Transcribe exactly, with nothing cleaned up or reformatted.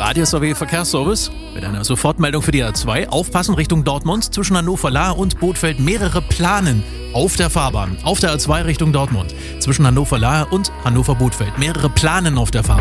A D S W Verkehrsservice mit einer Sofortmeldung für die A zwei. Aufpassen Richtung Dortmund. Zwischen Hannover-Lahr und Bothfeld mehrere Planen auf der Fahrbahn. Auf der A zwei Richtung Dortmund. Zwischen Hannover-Lahr und Hannover-Bothfeld mehrere Planen auf der Fahrbahn.